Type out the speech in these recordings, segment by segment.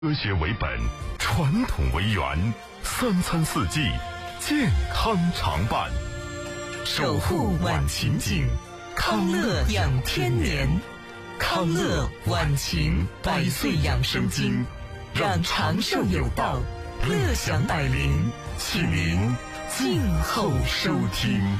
科学为本，传统为源，三餐四季健康常伴。 守护晚晴景，康乐养天年。康乐晚晴100岁养生经，让长寿有道，乐享百龄，请您静候收听。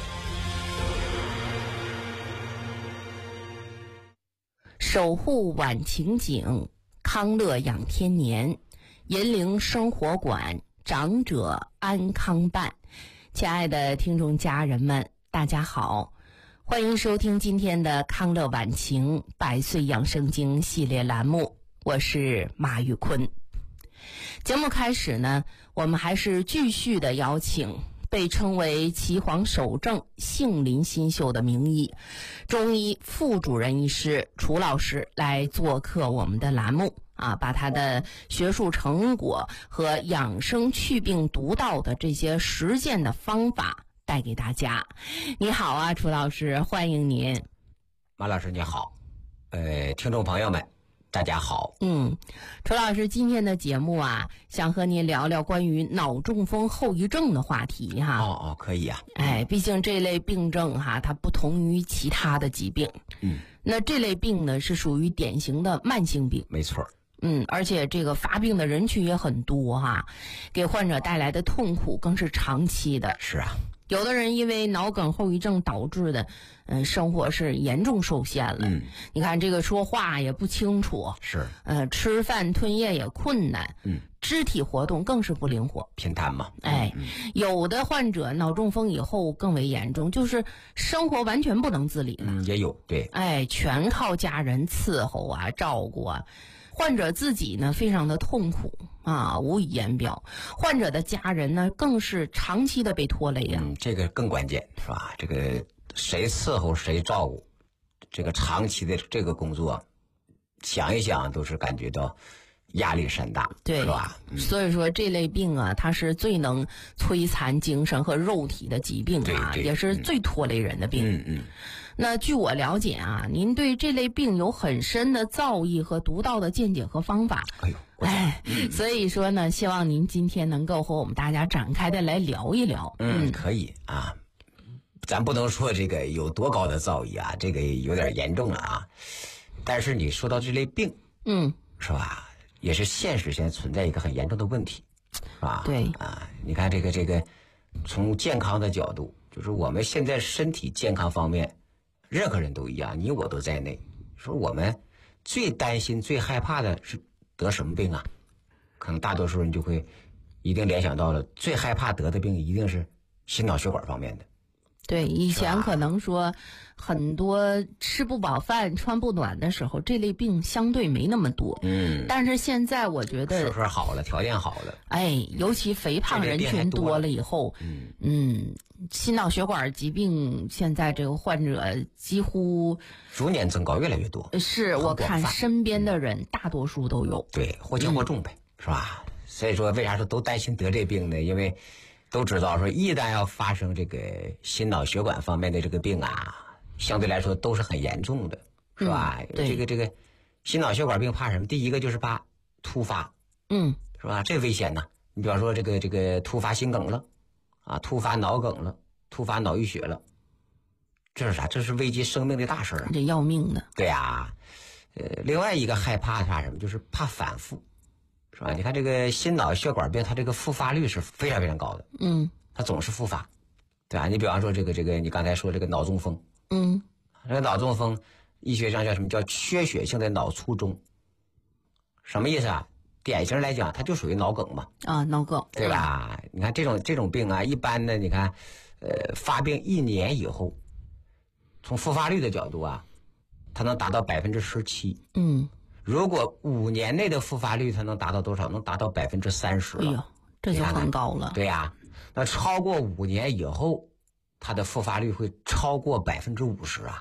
守护晚晴景，康乐养天年，银铃生活馆，长者安康办。亲爱的听众家人们，大家好，欢迎收听今天的康乐晚晴100岁养生经系列栏目，我是马玉坤。节目开始呢，我们还是继续的邀请被称为岐黄首正、杏林新秀的名医中医副主任医师楚老师来做客我们的栏目把他的学术成果和养生祛病独到的这些实践的方法带给大家。你好啊，楚老师，欢迎您。 马老师你好，听众朋友们大家好。 楚老师，今天的节目想和您聊聊关于脑中风后遗症的话题哈。 可以啊。 毕竟这类病症它不同于其他的疾病。那这类病呢是属于典型的慢性病。 没错。 而且这个发病的人群也很多给患者带来的痛苦更是长期的。 是啊。 有的人因为脑梗后遗症导致的生活是严重受限了。你看这个说话也不清楚， 是吃饭吞咽也困难，肢体活动更是不灵活， 偏瘫嘛。 有的患者脑中风以后更为严重，就是生活完全不能自理了。 也有，对。 全靠家人伺候照顾患者自己呢非常的痛苦无以言表，患者的家人呢更是长期的被拖累这个更关键是吧？这个谁伺候谁照顾，这个长期的这个工作，想一想都是感觉到压力山大， 对， 是吧？ 所以说这类病它是最能摧残精神和肉体的疾病对也是最拖累人的病。那据我了解您对这类病有很深的造诣和独到的见解和方法。所以说呢，希望您今天能够和我们大家展开的来聊一聊。 可以啊。咱不能说这个有多高的造诣这个有点严重了但是你说到这类病，是吧？也是现实现在存在一个很严重的问题，是吧？ 对你看这个从健康的角度，就是我们现在身体健康方面，任何人都一样，你我都在内。说我们最担心、最害怕的是得什么病可能大多数人就会一定联想到了，最害怕得的病一定是心脑血管方面的。 对，以前可能说很多吃不饱饭穿不暖的时候，这类病相对没那么多。但是现在我觉得说好了，条件好了， 尤其肥胖人群多了以后，心脑血管疾病现在这个患者几乎逐年增高，越来越多。 是我看身边的人大多数都有。 对，或轻或重呗，是吧？所以说为啥说都担心得这病呢？因为都知道说一旦要发生这个心脑血管方面的这个病相对来说都是很严重的，是吧？这个心脑血管病怕什么？第一个就是怕突发，是吧？这危险呢。你比方说这个突发心梗了突发脑梗了，突发脑溢血了，这是啥？这是危及生命的大事这要命的。 对另外一个害怕怕什么？就是怕反复，是吧？你看这个心脑血管病，它这个复发率是非常非常高的。它总是复发，对吧？你比方说这个你刚才说这个脑中风，这个脑中风医学上叫什么？叫缺血性的脑卒中。什么意思典型来讲，它就属于脑梗嘛。 脑梗， 对吧？你看这种病一般的，你看发病1年以后，从复发率的角度它能达到17%。如果5年内的复发率，它能达到多少？能达到30%了。 这就很高了。 对那超过5年以后，它的复发率会超过50%。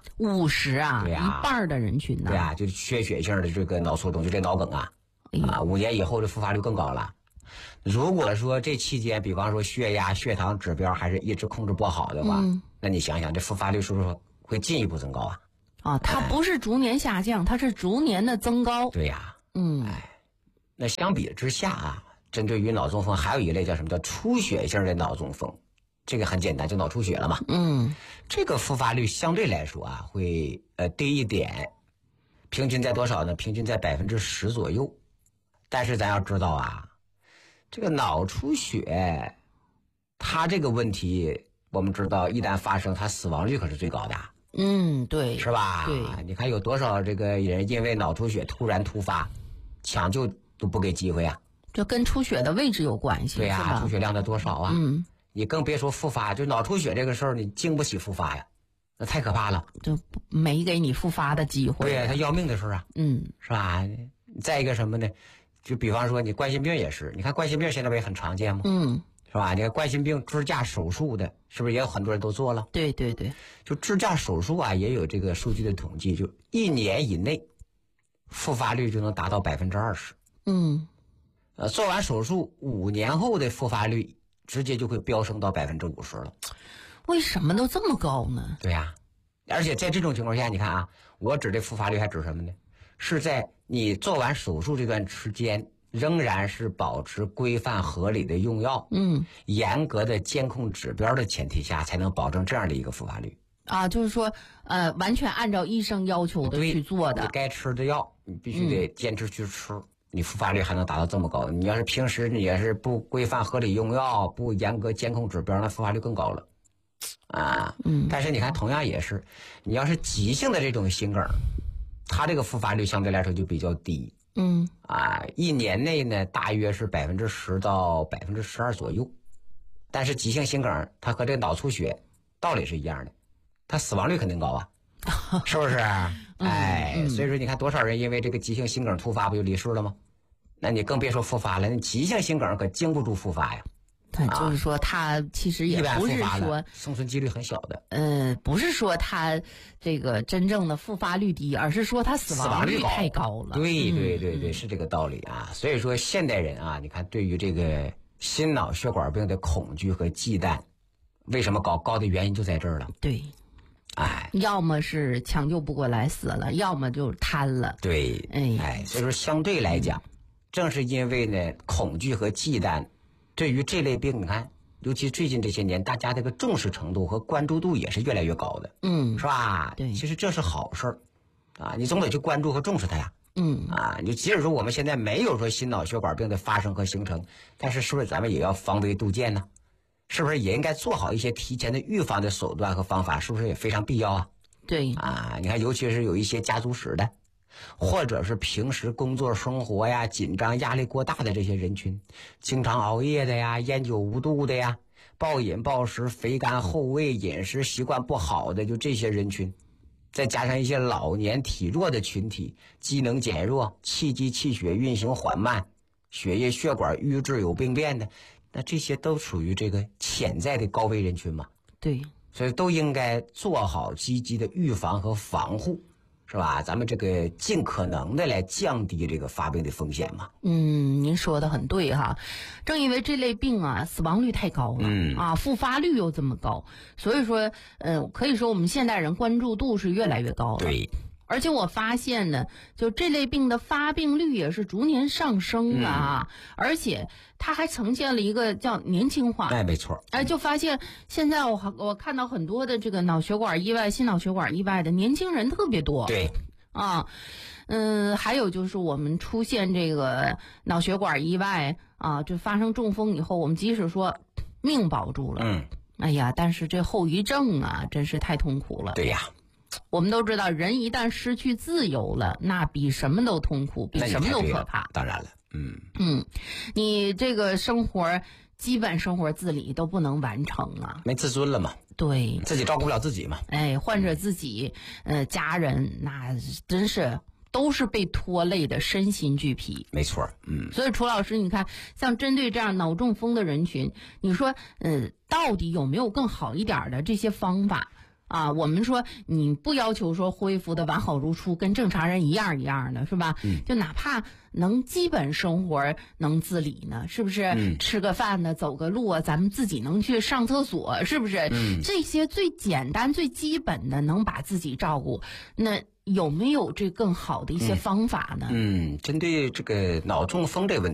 50 对一半的人群对就是缺血性的这个脑卒中，就这脑梗5年以后的复发率更高了。如果说这期间，比方说血压、血糖指标还是一直控制不好的话，那你想想这复发率是不是会进一步增高它不是逐年下降，它是逐年的增高。 对那相比之下啊，针对于脑中风还有一类叫什么叫出血性的脑中风，这个很简单，就脑出血了嘛。这个复发率相对来说啊会低一点，平均在多少呢？平均在10%左右。但是咱要知道啊，这个脑出血，它这个问题我们知道，一旦发生，它死亡率可是最高的。 对， 是吧？ 对， 你看有多少这个人因为脑出血突然突发，抢救都不给机会啊。 这跟出血的位置有关系， 对呀、 是吧？ 出血量的多少啊？你更别说复发，就脑出血这个事儿，你经不起复发呀，那太可怕了。 就没给你复发的机会。 对呀，他要命的事儿啊。是吧？再一个什么呢？就比方说你冠心病也是，你看冠心病现在不也很常见吗？是吧？你看冠心病支架手术的，是不是也有很多人都做了？ 对对对， 就支架手术啊，也有这个数据的统计，就1年以内，复发率就能达到20%。做完手术5年后的复发率直接就会飙升到50%了。 为什么都这么高呢？ 对呀，而且在这种情况下，你看啊，我指的复发率还指什么呢？是在你做完手术这段时间，仍然是保持规范合理的用药，严格的监控指标的前提下，才能保证这样的一个复发率。 就是说，完全按照医生要求的去做的。 你该吃的药，你必须得坚持去吃，你复发率还能达到这么高。你要是平时你也是不规范合理用药，不严格监控指标，那复发率更高了。但是你看，同样也是，你要是急性的这种心梗，它这个复发率相对来说就比较低。1年内呢，大约是10%到12%左右。但是急性心梗，它和这个脑出血道理是一样的，它死亡率肯定高啊，是不是？所以说你看多少人因为这个急性心梗突发不就离世了吗？那你更别说复发了，那急性心梗可经不住复发呀。 就是说，它其实也不是说生存几率很小的。 不是说它这个真正的复发率低，而是说它死亡率太高了。 对，是这个道理啊。所以说现代人啊，你看对于这个心脑血管病的恐惧和忌惮，为什么高的原因就在这儿了。 对，要么是抢救不过来死了，要么就瘫了。 对，所以说相对来讲，正是因为呢恐惧和忌惮。对于这类病，你看，尤其最近这些年，大家这个重视程度和关注度也是越来越高的，是吧？ 对， 其实这是好事儿，你总得去关注和重视它呀，你就即使说我们现在没有说心脑血管病的发生和形成，但是是不是咱们也要防微杜渐呢？是不是也应该做好一些提前的预防的手段和方法？是不是也非常必要啊？ 对， 你看，尤其是有一些家族史的。或者是平时工作生活呀紧张压力过大的这些人群，经常熬夜的呀，烟酒无度的呀，暴饮暴食，肥甘厚味，饮食习惯不好的，就这些人群，再加上一些老年体弱的群体，机能减弱，气机气血运行缓慢，血液血管瘀滞有病变的，那这些都属于这个潜在的高危人群嘛。 对， 所以都应该做好积极的预防和防护，是吧？咱们这个尽可能的来降低这个发病的风险嘛。 您说的很对哈，正因为这类病啊死亡率太高了，复发率又这么高，所以说可以说我们现代人关注度是越来越高了。 对。 而且我发现呢，就这类病的发病率也是逐年上升的而且它还呈现了一个叫年轻化。 没错。 就发现现在我看到很多的这个脑血管意外、心脑血管意外的年轻人特别多。 对。 还有就是我们出现这个脑血管意外就发生中风以后，我们即使说命保住了，但是这后遗症真是太痛苦了。 对呀。 我们都知道，人一旦失去自由了，那比什么都痛苦，比什么都可怕。 当然了， 你这个基本生活自理都不能完成没自尊了嘛。 对， 自己照顾不了自己嘛。 患者自己，家人那真是都是被拖累的身心俱疲。 没错， 所以楚老师，你看，像针对这样脑中风的人群，你说，到底有没有更好一点的这些方法？我们说你不要求说恢复的完好如初，跟正常人一样一样的，是吧？就哪怕能基本生活能自理呢，是不是？吃个饭呢，走个路咱们自己能去上厕所，是不是？这些最简单最基本的能把自己照顾，那有没有这更好的一些方法呢？ 针对这个脑中风这个问题